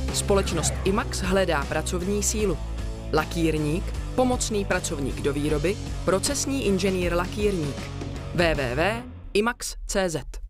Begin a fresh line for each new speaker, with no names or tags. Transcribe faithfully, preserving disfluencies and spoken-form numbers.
Společnost Imax hledá pracovní sílu. Lakírník, pomocný pracovník do výroby, procesní inženýr lakírník. w w w tečka imax tečka c z